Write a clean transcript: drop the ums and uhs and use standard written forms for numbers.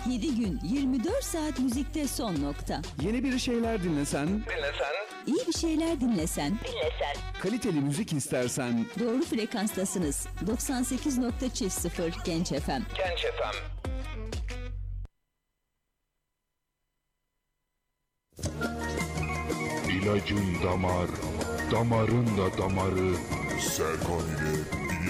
7 gün 24 saat müzikte son nokta. Yeni bir şeyler dinlesen, İyi bir şeyler dinlesen, kaliteli müzik istersen, doğru frekanstasınız. 98.0 Genç FM. İlacın damar, damarın da damarı Serkan ile